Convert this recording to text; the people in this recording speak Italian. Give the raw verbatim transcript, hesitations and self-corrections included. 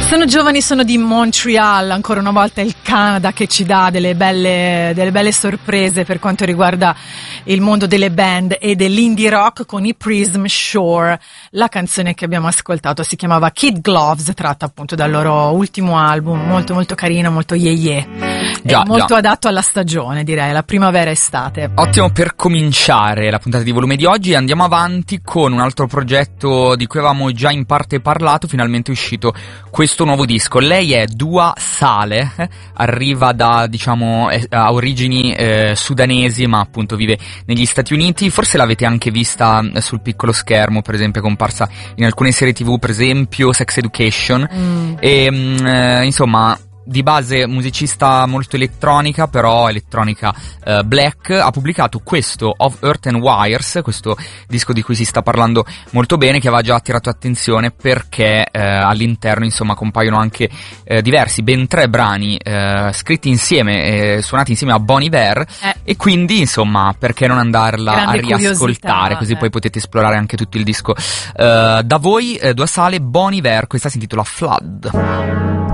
Sono giovani, sono di Montreal, ancora una volta il Canada che ci dà delle belle, delle belle sorprese per quanto riguarda il mondo delle band e dell'indie rock con i Prism Shore. La canzone che abbiamo ascoltato si chiamava Kid Gloves, tratta appunto dal loro ultimo album, molto molto carino, molto ye ye. Già, molto già. adatto alla stagione, direi, la primavera-estate. Ottimo per cominciare la puntata di volume di oggi. Andiamo avanti con un altro progetto di cui avevamo già in parte parlato, finalmente è uscito questo nuovo disco. Lei è Dua Saleh, eh, arriva da, diciamo, eh, ha origini eh, sudanesi, ma appunto vive negli Stati Uniti. Forse l'avete anche vista eh, sul piccolo schermo, per esempio è comparsa in alcune serie tv, per esempio Sex Education. mm. E mh, eh, insomma, di base musicista molto elettronica, però elettronica uh, black. Ha pubblicato questo Of Earth and Wires, questo disco di cui si sta parlando molto bene, che aveva già attirato attenzione perché uh, all'interno insomma compaiono anche uh, diversi, ben tre brani uh, scritti insieme, uh, suonati insieme a Bon Iver, eh. e quindi insomma perché non andarla Grande a riascoltare, così eh. poi potete esplorare anche tutto il disco uh, da voi. uh, Dua Saleh, Bon Iver, questa si intitola Flood.